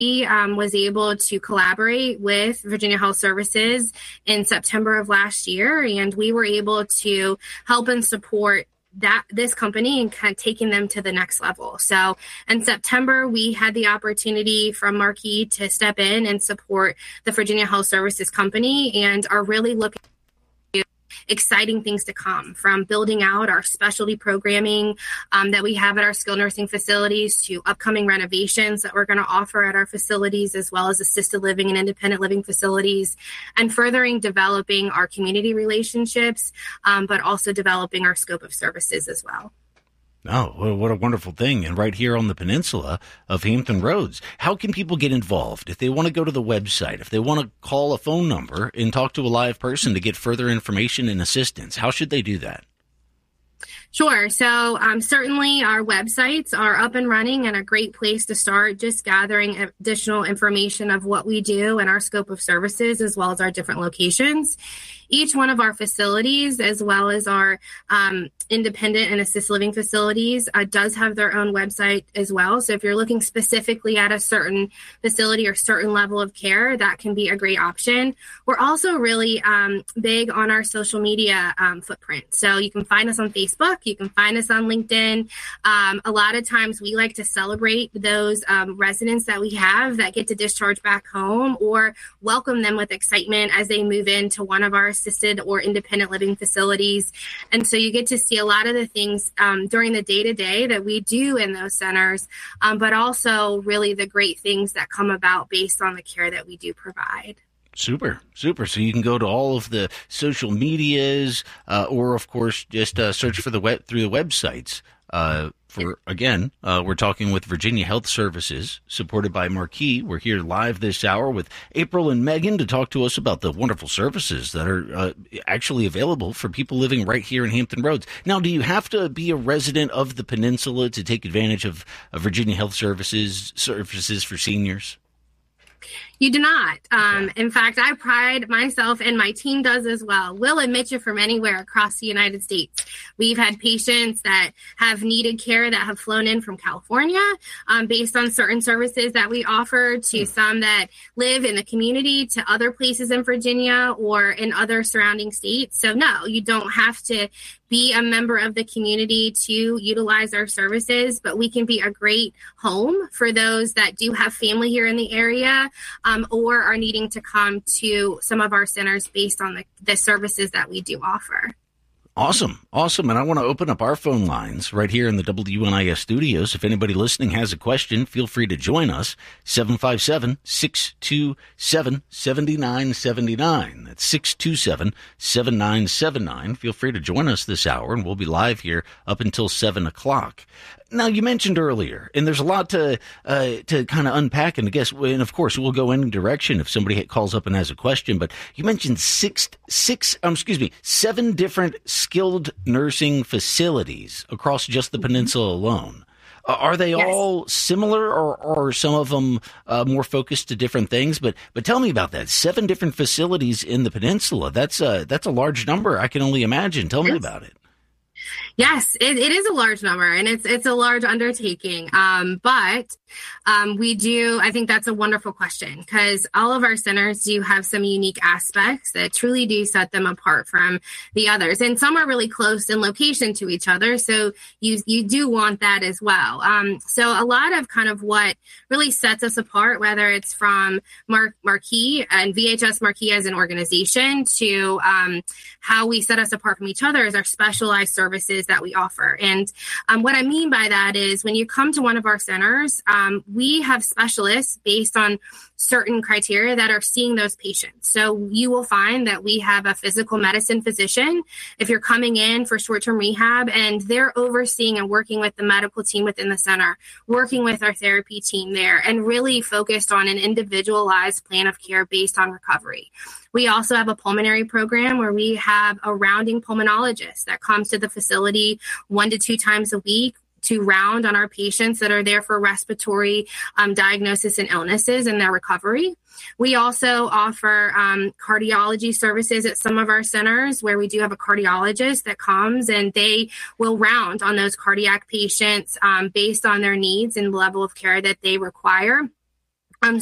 was able to collaborate with Virginia Health Services in September of last year, and we were able to help and support this company and kind of taking them to the next level. So in September, we had the opportunity from Marquis to step in and support the Virginia Health Services company, and are really looking exciting things to come, from building out our specialty programming that we have at our skilled nursing facilities, to upcoming renovations that we're going to offer at our facilities, as well as assisted living and independent living facilities, and furthering developing our community relationships, but also developing our scope of services as well. Oh, what a wonderful thing. And right here on the peninsula of Hampton Roads, how can people get involved? If they want to go to the website, if they want to call a phone number and talk to a live person to get further information and assistance, how should they do that? Sure. So certainly our websites are up and running, and a great place to start just gathering additional information of what we do and our scope of services, as well as our different locations. Each one of our facilities, as well as our independent and assisted living facilities, does have their own website as well. So if you're looking specifically at a certain facility or certain level of care, that can be a great option. We're also really big on our social media footprint. So you can find us on Facebook. You can find us on LinkedIn. A lot of times we like to celebrate those residents that we have that get to discharge back home, or welcome them with excitement as they move into one of our assisted or independent living facilities. And so you get to see a lot of the things during the day-to-day that we do in those centers, but also really the great things that come about based on the care that we do provide. Super. So you can go to all of the social medias, or of course, just search for through the websites. We're talking with Virginia Health Services, supported by Marquis. We're here live this hour with April and Megan to talk to us about the wonderful services that are actually available for people living right here in Hampton Roads. Now, do you have to be a resident of the peninsula to take advantage of Virginia Health Services for seniors? You do not. In fact, I pride myself, and my team does as well. We'll admit you from anywhere across the United States. We've had patients that have needed care that have flown in from California based on certain services that we offer, to some that live in the community, to other places in Virginia or in other surrounding states. So no, you don't have to be a member of the community to utilize our services, but we can be a great home for those that do have family here in the area, or are needing to come to some of our centers based on the services that we do offer. Awesome. And I want to open up our phone lines right here in the WNIS studios. If anybody listening has a question, feel free to join us. 757-627-7979. That's 627-7979. Feel free to join us this hour, and we'll be live here up until 7 o'clock. Now, you mentioned earlier, and there's a lot to kind of unpack, and of course, we'll go any direction if somebody calls up and has a question, but you mentioned seven different skilled nursing facilities across just the peninsula alone. Are they all similar, or are some of them more focused to different things? But tell me about that. 7 different facilities in the peninsula. That's a large number. I can only imagine. Tell me about it. Yes, it is a large number, and it's a large undertaking. But we do, I think that's a wonderful question, because all of our centers do have some unique aspects that truly do set them apart from the others. And some are really close in location to each other. So you do want that as well. So a lot of kind of what really sets us apart, whether it's from Marquis and VHS Marquis as an organization, to how we set us apart from each other, is our specialized services that we offer. And what I mean by that is, when you come to one of our centers, we have specialists based on certain criteria that are seeing those patients. So you will find that we have a physical medicine physician if you're coming in for short-term rehab, and they're overseeing and working with the medical team within the center, working with our therapy team there, and really focused on an individualized plan of care based on recovery. We also have a pulmonary program where we have a rounding pulmonologist that comes to the facility 1 to 2 times a week to round on our patients that are there for respiratory diagnosis and illnesses and their recovery. We also offer cardiology services at some of our centers, where we do have a cardiologist that comes, and they will round on those cardiac patients based on their needs and level of care that they require.